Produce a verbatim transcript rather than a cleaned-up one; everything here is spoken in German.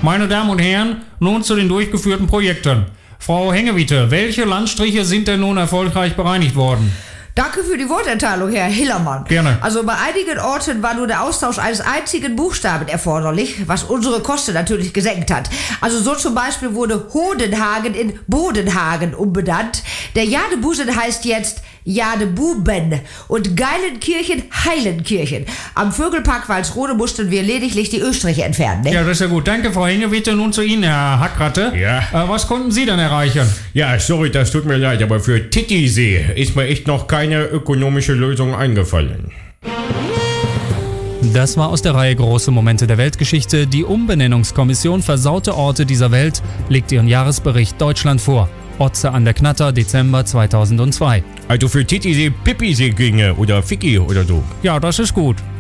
Meine Damen und Herren, nun zu den durchgeführten Projekten. Frau Hengewiete, welche Landstriche sind denn nun erfolgreich bereinigt worden? Danke für die Worterteilung, Herr Hillermann. Gerne. Also bei einigen Orten war nur der Austausch eines einzigen Buchstaben erforderlich, was unsere Kosten natürlich gesenkt hat. Also so zum Beispiel wurde Hodenhagen in Bodenhagen umbenannt. Der Jadebusen heißt jetzt Jadebuben und Geilenkirchen Heilenkirchen. Am Vögelpark Walsrode mussten wir lediglich die Östriche entfernen. Ne? Ja, das ist ja gut. Danke, Frau Hengewiete. Nun zu Ihnen, Herr Hackratte. Ja. Äh, was konnten Sie denn erreichen? Ja, sorry, das tut mir leid, aber für Titisee ist mir echt noch keine ökonomische Lösung eingefallen. Das war aus der Reihe Große Momente der Weltgeschichte. Die Umbenennungskommission Versaute Orte dieser Welt legt ihren Jahresbericht Deutschland vor. Otze an der Knatter, Dezember zweitausendzwei. Also für Titisee Pippisee ginge oder Ficky oder so. Ja, das ist gut.